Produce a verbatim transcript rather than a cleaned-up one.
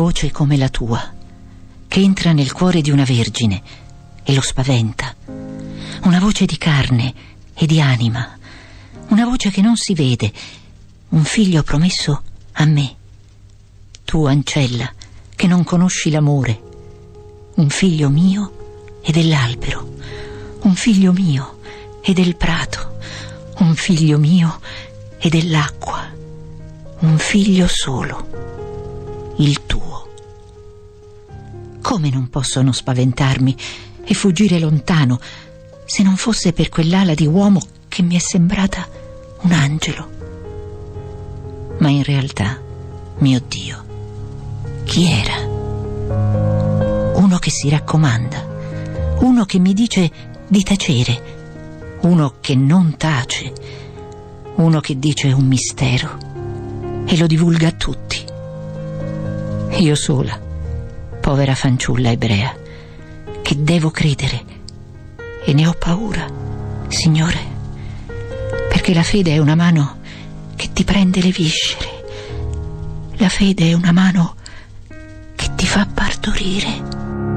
voce come la tua, che entra nel cuore di una vergine e lo spaventa. Una voce di carne e di anima, una voce che non si vede, un figlio promesso a me. Tu, ancella, che non conosci l'amore, un figlio mio e dell'albero, un figlio mio e del prato, un figlio mio e dell'acqua, un figlio solo, il tuo. Come non posso non spaventarmi e fuggire lontano, se non fosse per quell'ala di uomo che mi è sembrata un angelo? Ma in realtà, mio Dio, chi era? Uno che si raccomanda, uno che mi dice di tacere, uno che non tace, uno che dice un mistero e lo divulga a tutti. Io sola, povera fanciulla ebrea, che devo credere, e ne ho paura, Signore, perché la fede è una mano che ti prende le viscere, la fede è una mano che ti fa partorire.